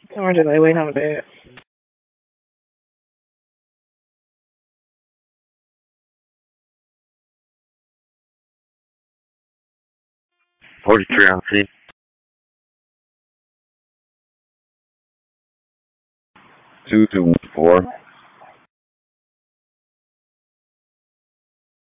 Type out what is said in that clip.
Or just like waiting on the bed. 43 on C. 224.